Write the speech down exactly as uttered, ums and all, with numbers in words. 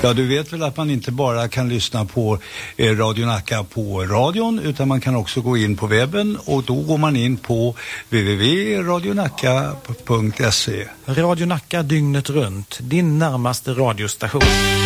Ja, du vet väl att man inte bara kan lyssna på eh, Radio Nacka på radion, utan man kan också gå in på webben, och då går man in på w w w punkt radio nacka punkt se. Radio Nacka dygnet runt, din närmaste radiostation.